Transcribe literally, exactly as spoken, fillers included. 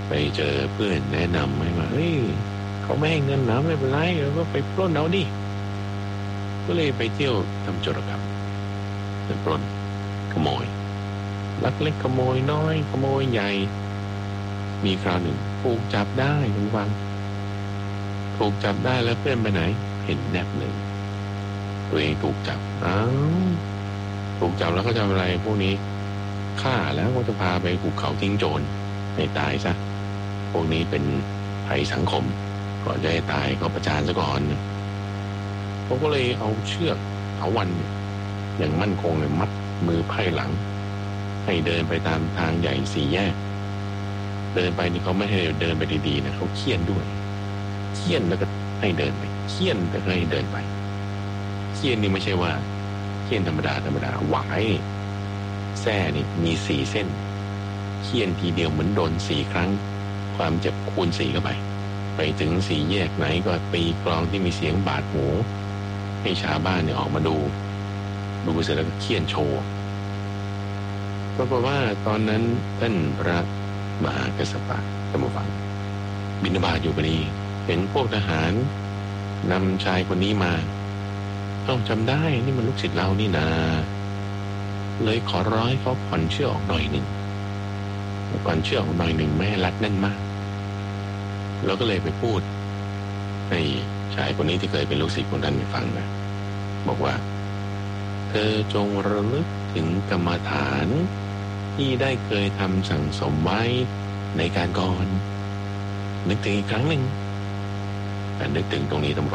ไปเจอเพื่อนแนะนำให้ว่าเฮ้ยเขาไม่ให้เงินนะไม่เป็นไรเราก็ไปปล้นเอาดิก็เลยไปเที่ยวทำโจรกรรมเป็นปล้นขโมยลักเล็กขโมยน้อยขโมยใหญ่มีคราวหนึ่งถูกจับได้ทุกวันถูกจับได้แล้วเพื่อนไปไหนเห็นแนบหนึ่งตัวเองถูกจับอ้าวถูกจับแล้วก็จะอะไรพวกนี้ฆ่าแล้วก็จะพาไปภูเขาทิ้งโจรให้ตายซะพวกนี้เป็นภัยสังคมก่อนจะให้ตายก็ประจานซะก่อนเขาก็เลยเอาเชือกเอาวันอย่างมั่นคงเลยมัดมือไพ่หลังให้เดินไปตามทางใหญ่สี่แยกเดินไปนี่เขาไม่ให้เดินไปดีๆนะเขาเคี่ยนด้วยเคี่ยนแล้วก็ให้เดินไปเคี่ยนแล้วก็ให้เดินไปเคี่ยนนี่ไม่ใช่ว่าเคี่ยนธรรมดาธรรมดาหวายแส้นี่มีสี่เส้นเคี่ยนทีเดียวเหมือนโดนสี่ครั้งความเจ็บคูณสี่เข้าไปไปถึงสี่แยกไหนก็ตีกลองที่มีเสียงบาดหูให้ชาวบ้านเนี่ยออกมาดูดูเสร็จแล้วก็เคี่ยนโชว์ปรากฏว่าตอนนั้นท่านพระมหากัสสปะธรรมฟังบิณฑบาตอยู่พอดีเห็นพวกทหารนำชายคนนี้มาต้องจำได้นี่มันลูกศิษย์เรานี่นาเลยขอร้อยเขาผ่อนเชือกออกหน่อยหนึ่งผ่อนเชือกออกหน่อยหนึ่งไม่ให้รัดแน่นมากแล้วก็เลยไปพูดให้ชายคนนี้ที่เคยเป็นลูกศิษย์ของท่านฟังนะบอกว่าเธอจงระลึกถึงกรรมฐานที่ได้เคยทำสั่งสมไว้ในการก่อนนึกถึงอีกครั้งหนึ่งแต่นึกถึงตรงนี้ต้อง